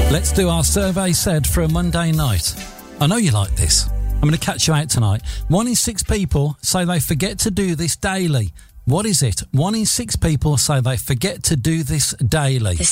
Let's do our survey said for a Monday night. I know you like this. I'm going to catch you out tonight. 1 in 6 people say they forget to do this daily. What is it? 1 in 6 people say they forget to do this daily.